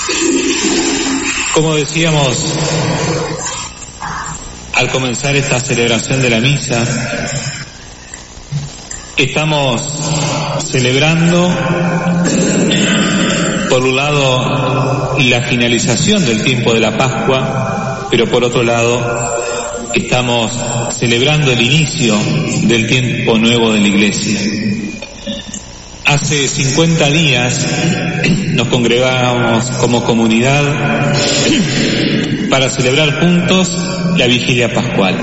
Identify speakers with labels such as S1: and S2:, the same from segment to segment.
S1: Como decíamos al comenzar esta celebración de la misa, estamos celebrando, por un lado, la finalización del tiempo de la Pascua, pero por otro lado, estamos celebrando el inicio del tiempo nuevo de la Iglesia. Hace 50 días nos congregábamos como comunidad para celebrar juntos la Vigilia Pascual.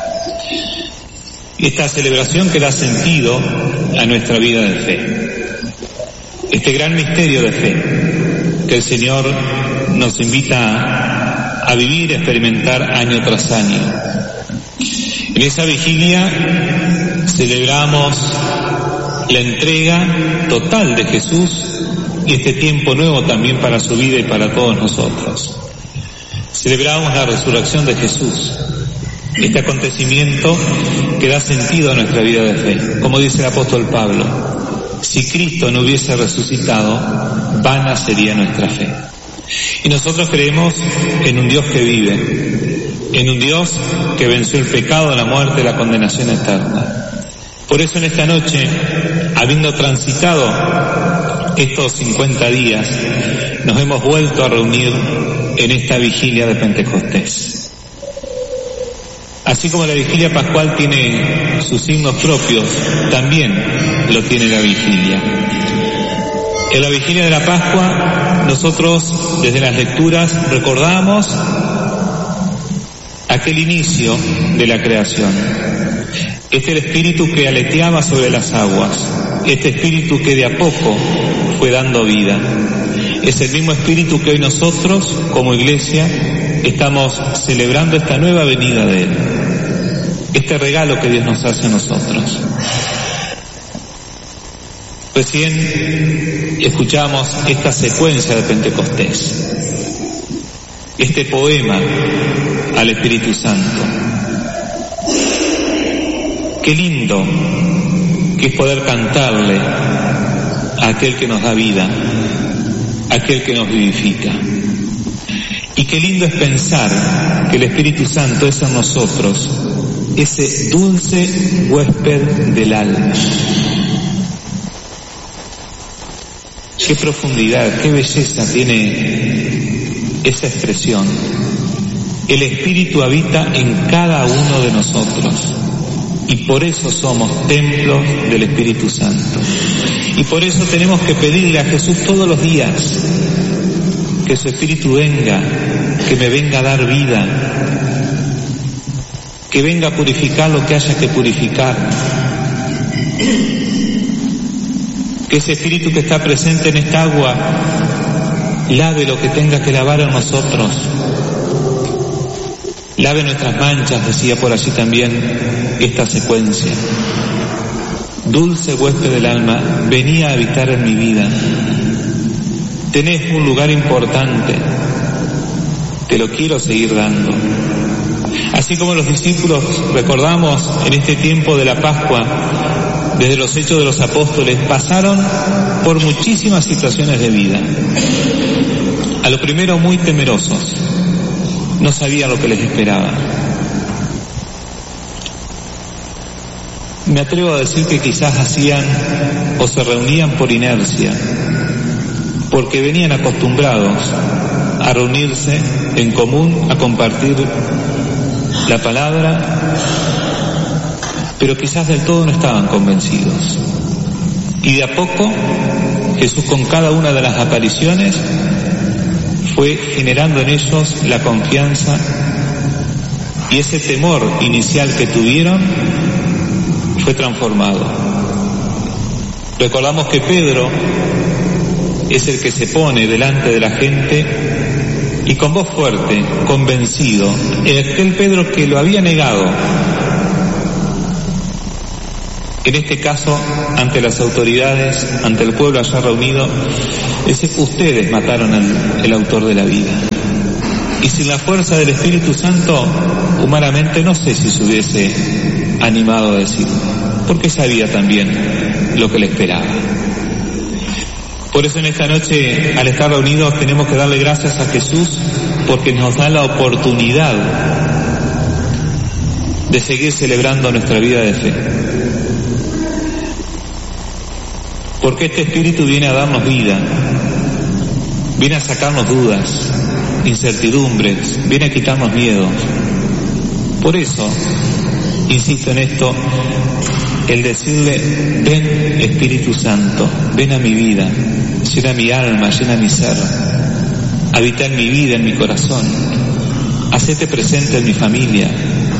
S1: Esta celebración que da sentido a nuestra vida de fe. Este gran misterio de fe que el Señor nos invita a vivir, a experimentar año tras año. En esa vigilia celebramos la entrega total de Jesús y este tiempo nuevo también para su vida y para todos nosotros. Celebramos la resurrección de Jesús, este acontecimiento que da sentido a nuestra vida de fe. Como dice el apóstol Pablo, si Cristo no hubiese resucitado, vana sería nuestra fe. Y nosotros creemos en un Dios que vive, en un Dios que venció el pecado, la muerte y la condenación eterna. Por eso en esta noche, habiendo transitado estos 50 días, nos hemos vuelto a reunir en esta vigilia de Pentecostés. Así como la vigilia pascual tiene sus signos propios, también lo tiene la vigilia. En la vigilia de la Pascua, nosotros desde las lecturas recordamos aquel inicio de la creación. Este es el espíritu que aleteaba sobre las aguas, este espíritu que de a poco fue dando vida. Es el mismo espíritu que hoy nosotros, como iglesia, estamos celebrando esta nueva venida de Él. Este regalo que Dios nos hace a nosotros. Recién escuchamos esta secuencia de Pentecostés, este poema al Espíritu Santo. Qué lindo que es poder cantarle a aquel que nos da vida, a aquel que nos vivifica. Y qué lindo es pensar que el Espíritu Santo es en nosotros ese dulce huésped del alma. Qué profundidad, qué belleza tiene esa expresión. El Espíritu habita en cada uno de nosotros y por eso somos templos del Espíritu Santo. Y por eso tenemos que pedirle a Jesús todos los días que su Espíritu venga, que me venga a dar vida, que venga a purificar lo que haya que purificar. Que ese Espíritu que está presente en esta agua lave lo que tenga que lavar en nosotros. Lave nuestras manchas, decía por allí también esta secuencia. Dulce huésped del alma, venía a habitar en mi vida. Tenés un lugar importante, te lo quiero seguir dando. Así como los discípulos recordamos en este tiempo de la Pascua, desde los Hechos de los Apóstoles, pasaron por muchísimas situaciones de vida. A lo primero muy temerosos, no sabían lo que les esperaba. Me atrevo a decir que quizás hacían o se reunían por inercia, porque venían acostumbrados a reunirse en común, a compartir la palabra, pero quizás del todo no estaban convencidos. Y de a poco, Jesús con cada una de las apariciones fue generando en ellos la confianza y ese temor inicial que tuvieron fue transformado. Recordamos que Pedro es el que se pone delante de la gente y con voz fuerte, convencido, aquel Pedro que lo había negado, en este caso ante las autoridades, ante el pueblo allá reunido, dice: ustedes mataron al autor de la vida. Y sin la fuerza del Espíritu Santo, humanamente no sé si se hubiese animado a decirlo, porque sabía también lo que le esperaba. Por eso en esta noche, al estar reunidos, tenemos que darle gracias a Jesús porque nos da la oportunidad de seguir celebrando nuestra vida de fe. Porque este Espíritu viene a darnos vida, viene a sacarnos dudas, incertidumbres, viene a quitarnos miedos. Por eso, insisto en esto, el decirle, ven Espíritu Santo, ven a mi vida, llena mi alma, llena mi ser, habita en mi vida, en mi corazón, hacete presente en mi familia.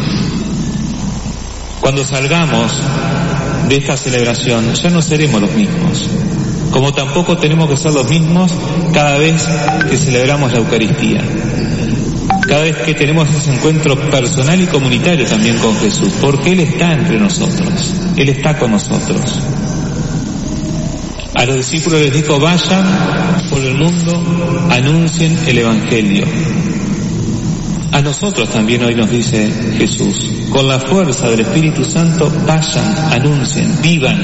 S1: Cuando salgamos de esta celebración ya no seremos los mismos, como tampoco tenemos que ser los mismos cada vez que celebramos la Eucaristía, cada vez que tenemos ese encuentro personal y comunitario también con Jesús, porque Él está entre nosotros, Él está con nosotros. A los discípulos les dijo, vayan por el mundo, anuncien el Evangelio. A nosotros también hoy nos dice Jesús, con la fuerza del Espíritu Santo, vayan, anuncien, vivan.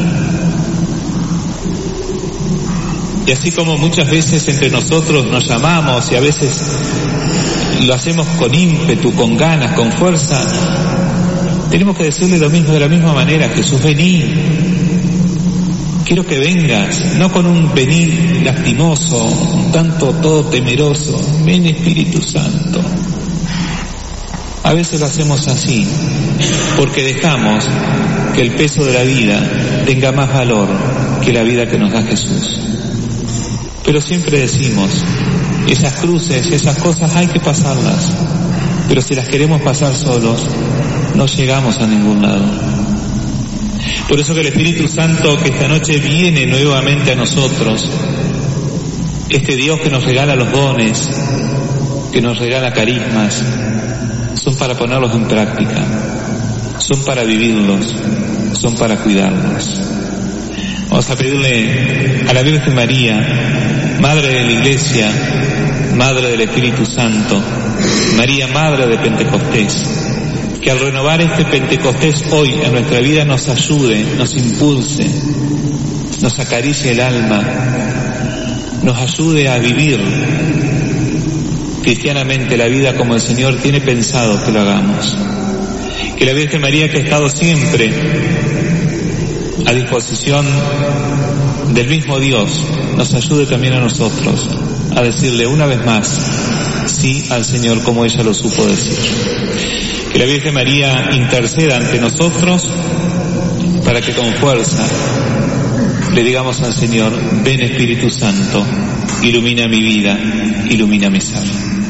S1: Y así como muchas veces entre nosotros nos llamamos y a veces lo hacemos con ímpetu, con ganas, con fuerza, tenemos que decirle lo mismo de la misma manera, Jesús, vení. Quiero que vengas, no con un venir lastimoso, un tanto todo temeroso. Ven Espíritu Santo. A veces lo hacemos así, porque dejamos que el peso de la vida tenga más valor que la vida que nos da Jesús. Pero siempre decimos, esas cruces, esas cosas hay que pasarlas, pero si las queremos pasar solos, no llegamos a ningún lado. Por eso que el Espíritu Santo que esta noche viene nuevamente a nosotros, este Dios que nos regala los dones, que nos regala carismas, son para ponerlos en práctica, son para vivirlos, son para cuidarlos. Vamos a pedirle a la Virgen María, Madre de la Iglesia, Madre del Espíritu Santo, María, Madre de Pentecostés, que al renovar este Pentecostés hoy en nuestra vida nos ayude, nos impulse, nos acaricie el alma, nos ayude a vivir cristianamente la vida como el Señor tiene pensado que lo hagamos. Que la Virgen María, que ha estado siempre a disposición del mismo Dios, nos ayude también a nosotros a decirle una vez más sí al Señor como ella lo supo decir. Que la Virgen María interceda ante nosotros para que con fuerza le digamos al Señor, ven Espíritu Santo, ilumina mi vida, ilumina mi ser.